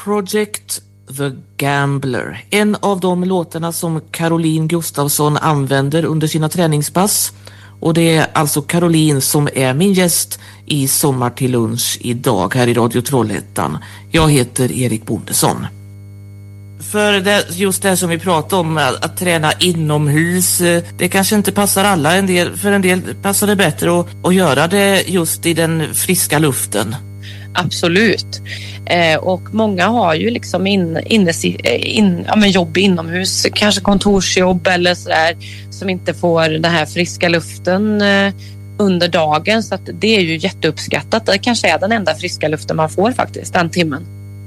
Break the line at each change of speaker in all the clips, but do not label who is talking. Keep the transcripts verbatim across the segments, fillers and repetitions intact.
Project The Gambler. En av de låtarna som Caroline Gustafsson använder under sina träningspass. Och det är alltså Caroline som är min gäst i Sommar till lunch idag här i Radio Trollhättan. Jag heter Erik Bondesson. För det, just det som vi pratade om, att, att träna inomhus, det kanske inte passar alla. En del, för en del passar det bättre att, att göra det just i den friska luften.
Absolut. Eh, och många har ju liksom in, in, in, ja, men jobb inomhus, kanske kontorsjobb eller sådär, som inte får den här friska luften eh, under dagen. Så att det är ju jätteuppskattat. Det kanske är den enda friska luften man får faktiskt, den timmen.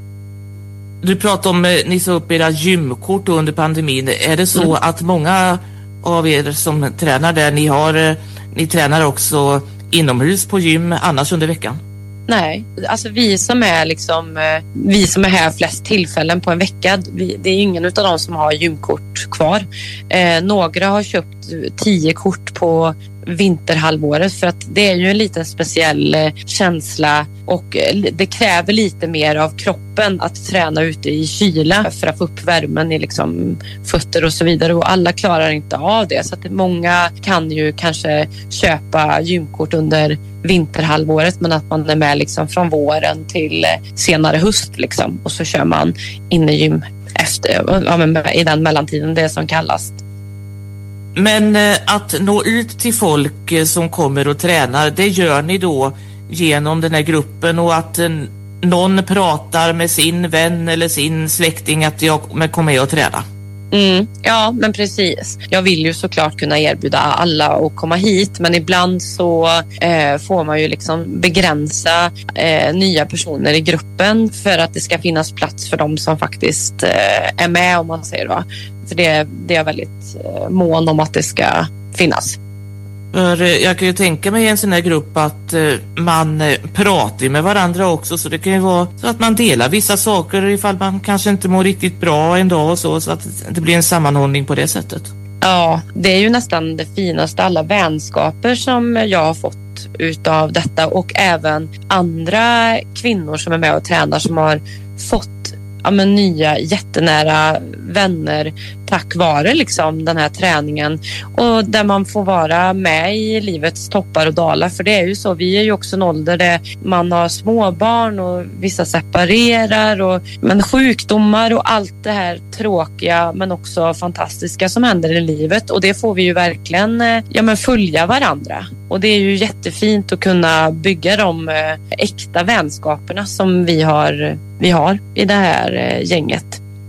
Du pratar om att ni sa upp era gymkort under pandemin. Är det så mm. att många av er som tränar där, ni, har, ni tränar också inomhus på gym annars under veckan?
Nej, alltså vi som är liksom, vi som är här flest tillfällen på en vecka, vi, det är ingen av dem som har gymkort kvar. Eh, några har köpt tio kort på vinterhalvåret för att det är ju en liten speciell eh, känsla och eh, det kräver lite mer av kroppen att träna ute i kyla för att få upp värmen i liksom fötter och så vidare, och alla klarar inte av det, så att många kan ju kanske köpa gymkort under vinterhalvåret, men att man är med liksom från våren till eh, senare höst liksom, och så kör man innegym efter, ja, men i den mellantiden, det som kallas.
Men eh, att nå ut till folk eh, som kommer och tränar, det gör ni då genom den här gruppen, och att eh, någon pratar med sin vän eller sin släkting att jag kommer med och träna.
Mm, ja, men precis. Jag vill ju såklart kunna erbjuda alla att komma hit, men ibland så eh, får man ju liksom begränsa eh, nya personer i gruppen för att det ska finnas plats för dem som faktiskt eh, är med, om man säger då. För det, det är jag väldigt eh, mån om att det ska finnas.
För jag kan ju tänka mig i en sån här grupp att eh, man eh, pratar med varandra också, så det kan ju vara så att man delar vissa saker ifall man kanske inte mår riktigt bra en dag och så, så att det blir en sammanhållning på det sättet.
Ja, det är ju nästan det finaste, alla vänskaper som jag har fått utav detta, och även andra kvinnor som är med och tränar som har fått ja, men nya jättenära vänner tack vare liksom den här träningen, och där man får vara med i livets toppar och dalar, för det är ju så, vi är ju också en ålder där man har småbarn och vissa separerar, och, men sjukdomar och allt det här tråkiga men också fantastiska som händer i livet, och det får vi ju verkligen ja, men följa varandra, och det är ju jättefint att kunna bygga de eh, äkta vänskaperna som vi har, vi har i det här eh, gänget.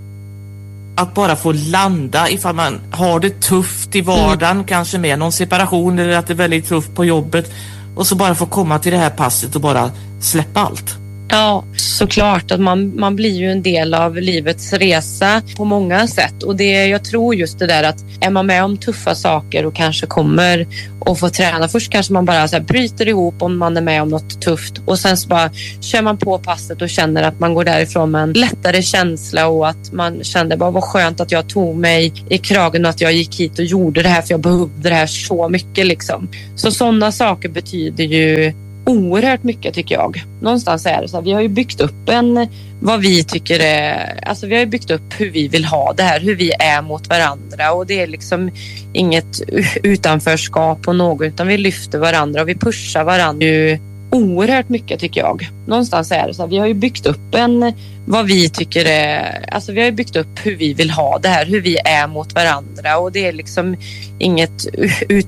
Att bara få landa ifall man har det tufft i vardagen, mm. kanske med någon separation eller att det är väldigt tufft på jobbet, och så bara få komma till det här passet och bara släppa allt.
Ja, såklart att man, man blir ju en del av livets resa på många sätt, och det, jag tror just det där att är man med om tuffa saker och kanske kommer och får träna, först kanske man bara så här bryter ihop om man är med om något tufft, och sen så bara kör man på passet och känner att man går därifrån med en lättare känsla, och att man kände bara vad skönt att jag tog mig i kragen och att jag gick hit och gjorde det här, för jag behövde det här så mycket liksom. Så sådana saker betyder ju oerhört mycket, tycker jag. Någonstans är det så här, vi har ju byggt upp en, vad vi tycker är, alltså vi har ju byggt upp hur vi vill ha det här, hur vi är mot varandra, och det är liksom inget utanförskap på något, utan vi lyfter varandra och vi pushar varandra ju oerhört mycket, tycker jag. Någonstans är det så här, vi har ju byggt upp en, vad vi tycker är, alltså vi har ju byggt upp hur vi vill ha det här, hur vi är mot varandra, och det är liksom inget utanförskap